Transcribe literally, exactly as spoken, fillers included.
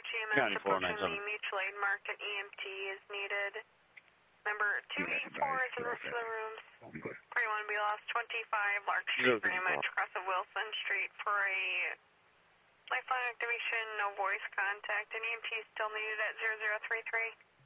G M S approaching the mutual aid market. E M T is needed. Number two eight four is in roof of the rooms. thirty-one B lost twenty-five Lark Street, Greenwich, across of Wilson Street for a lifeline activation, no voice contact, and E M T is still needed at zero zero three three.